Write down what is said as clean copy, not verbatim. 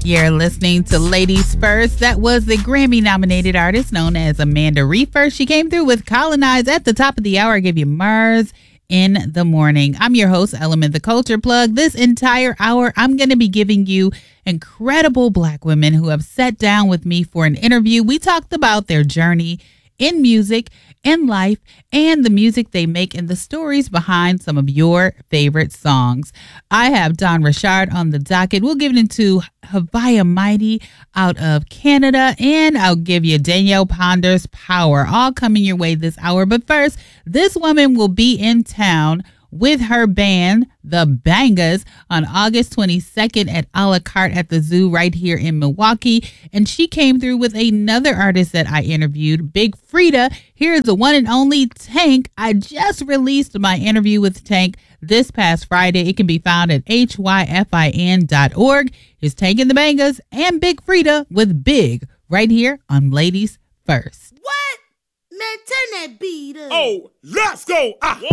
You're listening to Ladies First. That was the Grammy-nominated artist known as Amanda Reefer. She came through with Colonize at the top of the hour. I give you Mars in the morning. I'm your host, Element the Culture Plug. This entire hour, I'm going to be giving you incredible Black women who have sat down with me for an interview. We talked about their journey in music, in life, and the music they make and the stories behind some of your favorite songs. I have Dawn Richard on the docket. We'll get into Havaya Mighty out of Canada, and I'll give you Danielle Ponder's Power, all coming your way this hour. But first, this woman will be in town with her band, The Bangas, on August 22nd at A La Carte at the Zoo right here in Milwaukee. And she came through with another artist that I interviewed, Big Freedia. Here's the one and only Tank. I just released my interview with Tank this past Friday. It can be found at hyfin.org. Here's Tank and the Bangas and Big Freedia with Big right here on Ladies First. What? Man, turn that beat up. Oh, let's go.